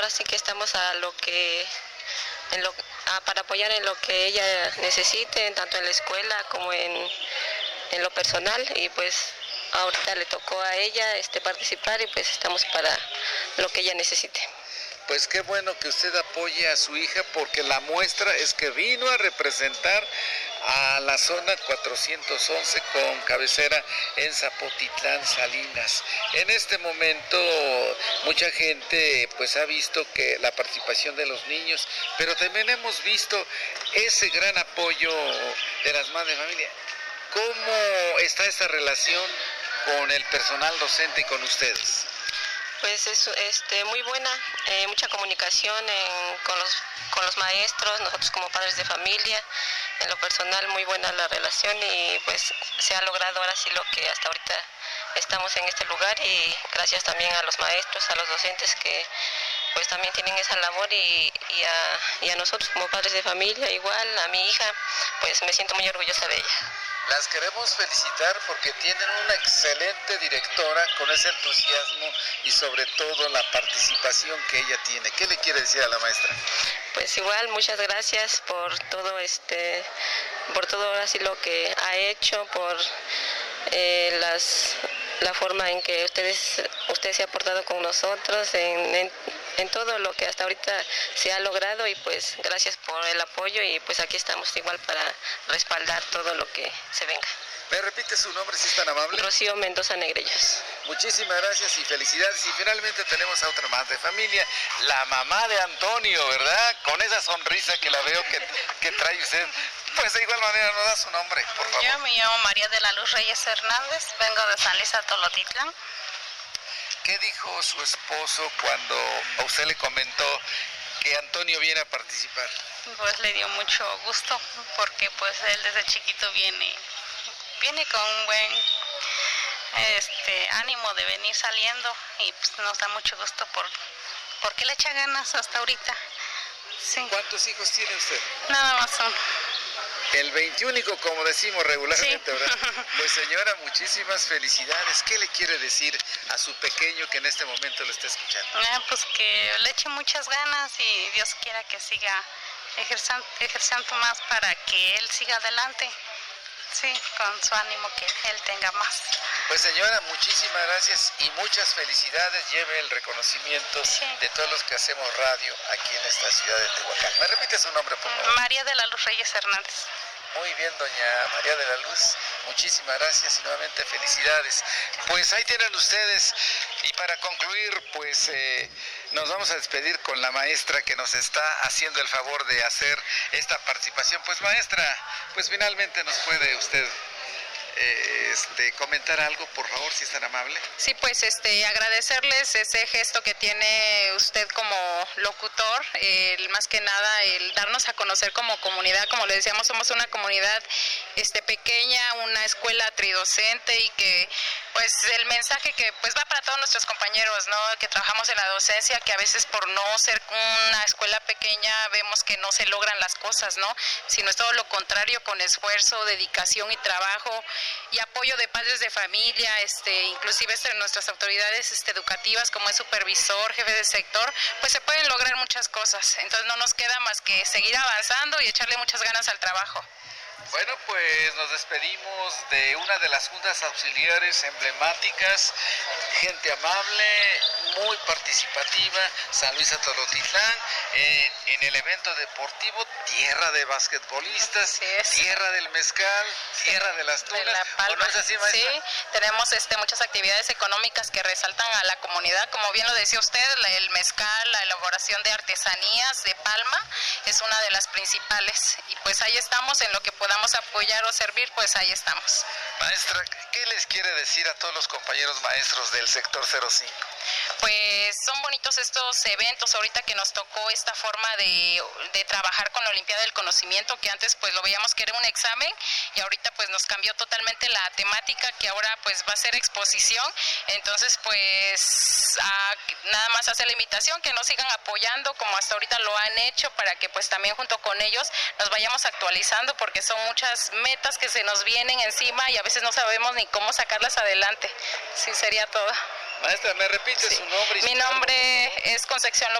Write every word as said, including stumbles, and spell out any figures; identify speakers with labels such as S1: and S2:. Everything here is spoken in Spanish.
S1: ahora sí que estamos a lo que, en lo, a, para apoyar en lo que ella necesite, tanto en la escuela como en, en lo personal, y pues ahorita le tocó a ella este, participar y pues estamos para lo que ella necesite.
S2: Pues qué bueno que usted apoye a su hija, porque la muestra es que vino a representar a la zona cuatrocientos once con cabecera en Zapotitlán, Salinas. En este momento mucha gente pues ha visto que la participación de los niños, pero también hemos visto ese gran apoyo de las madres de familia. ¿Cómo está esta relación con el personal docente y con ustedes?
S1: Pues es este, muy buena, eh, mucha comunicación en, con, los, con los maestros, nosotros como padres de familia, en lo personal muy buena la relación, y pues se ha logrado ahora sí lo que hasta ahorita estamos en este lugar, y gracias también a los maestros, a los docentes que pues también tienen esa labor, y, y, a, y a nosotros como padres de familia, igual a mi hija, pues me siento muy orgullosa de ella.
S2: Las queremos felicitar porque tienen una excelente directora con ese entusiasmo y sobre todo la participación que ella tiene. ¿Qué le quiere decir a la maestra?
S1: Pues igual, muchas gracias por todo este, por todo ahora sí lo que ha hecho, por eh, las, la forma en que ustedes, usted se ha portado con nosotros, en, en, en todo lo que hasta ahorita se ha logrado, y pues gracias por el apoyo, y pues aquí estamos igual para respaldar todo lo que se venga.
S2: ¿Me repite su nombre si es tan amable?
S1: Rocío Mendoza Negrellos.
S2: Muchísimas gracias y felicidades. Y finalmente tenemos a otra más de familia, la mamá de Antonio, ¿verdad? Con esa sonrisa que la veo que, que trae usted. Pues de igual manera nos da su nombre, por favor.
S3: Yo me llamo María de la Luz Reyes Hernández, vengo de San Luis Atolotitlán.
S2: ¿Qué dijo su esposo cuando a usted le comentó que Antonio viene a participar?
S3: Pues le dio mucho gusto, porque pues él desde chiquito viene, viene con un buen este, ánimo de venir saliendo, y pues nos da mucho gusto por, porque le echa ganas hasta ahorita. Sí.
S2: ¿Cuántos hijos tiene usted?
S3: Nada más uno.
S2: El veintiúnico, como decimos regularmente,
S3: sí.
S2: ¿verdad? Pues señora, muchísimas felicidades. ¿Qué le quiere decir a su pequeño que en este momento lo está escuchando?
S3: Ah, pues que le eche muchas ganas, y Dios quiera que siga ejerciendo, ejerciendo más para que él siga adelante. Sí, con su ánimo que él tenga más.
S2: Pues señora, muchísimas gracias y muchas felicidades. Lleve el reconocimiento sí. de todos los que hacemos radio aquí en esta ciudad de Tehuacán. ¿Me repite su nombre, por favor?
S3: María de la Luz Reyes Hernández.
S2: Muy bien, doña María de la Luz, muchísimas gracias y nuevamente felicidades. Pues ahí tienen ustedes, y para concluir, pues eh, nos vamos a despedir con la maestra que nos está haciendo el favor de hacer esta participación. Pues maestra, pues finalmente nos puede usted eh, este, comentar algo, por favor, si es tan amable.
S4: Sí, pues este, agradecerles ese gesto que tiene usted como locutor, el, más que nada el darnos a conocer como comunidad. Como le decíamos, somos una comunidad este, pequeña, una escuela tridocente, y que pues el mensaje que pues va para todos nuestros compañeros, ¿no?, que trabajamos en la docencia, que a veces por no ser una escuela pequeña vemos que no se logran las cosas, ¿no?, sino es todo lo contrario, con esfuerzo, dedicación y trabajo y apoyo de padres de familia, este, inclusive entre nuestras autoridades este, educativas, como es supervisor, jefe de sector, pues se pueden lograr muchas cosas. Entonces no nos queda más que seguir avanzando y echarle muchas ganas al trabajo.
S2: Bueno, pues nos despedimos de una de las juntas auxiliares emblemáticas, gente amable, muy participativa, San Luis Atolotitlán, eh, en el evento deportivo, tierra de basquetbolistas, tierra del mezcal, sí, tierra de las tunas.
S4: De la Palma.
S2: ¿O no es así, maestra?
S4: Sí, tenemos este, muchas actividades económicas que resaltan a la comunidad, como bien lo decía usted, la, el mezcal, la elaboración de artesanías de palma es una de las principales, y pues ahí estamos, en lo que podamos apoyar o servir, pues ahí estamos.
S2: Maestra, ¿qué les quiere decir a todos los compañeros maestros del sector cero cinco?
S4: Pues son bonitos estos eventos, ahorita que nos tocó esta forma de, de trabajar con la Olimpiada del Conocimiento, que antes pues lo veíamos que era un examen, y ahorita pues nos cambió totalmente la temática, que ahora pues va a ser exposición. Entonces pues a, nada más hace la invitación que nos sigan apoyando como hasta ahorita lo han hecho, para que pues también junto con ellos nos vayamos actualizando, porque son muchas metas que se nos vienen encima y a veces no sabemos ni cómo sacarlas adelante. Sí, sería todo.
S2: Maestra, ¿me repite sí. su nombre? Y
S4: Mi
S2: su
S4: nombre
S2: cargo,
S4: es Concepción López.